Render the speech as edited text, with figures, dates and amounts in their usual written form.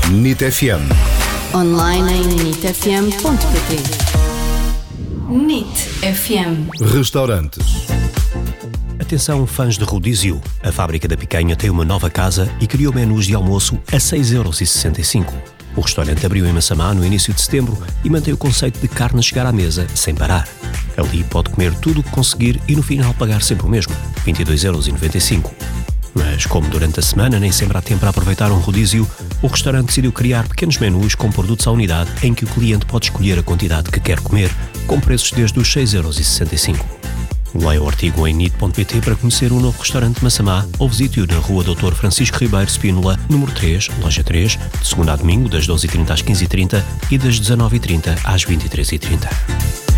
NIT FM. Online em nitfm.pt. NIT FM. Restaurantes. Atenção, fãs de rodízio. A Fábrica da Picanha tem uma nova casa e criou menus de almoço a 6,65€. O restaurante abriu em Massamá no início de setembro e mantém o conceito de carne chegar à mesa sem parar. Ali pode comer tudo o que conseguir e no final pagar sempre o mesmo, 22,95€. Mas como durante a semana nem sempre há tempo para aproveitar um rodízio, o restaurante decidiu criar pequenos menus com produtos à unidade em que o cliente pode escolher a quantidade que quer comer, com preços desde os 6,65€. Leia o artigo em nit.pt para conhecer o novo restaurante de Massamá ou visite-o na rua Dr. Francisco Ribeiro Spínola, número 3, loja 3, de segunda a domingo das 12h30 às 15h30 e das 19h30 às 23h30.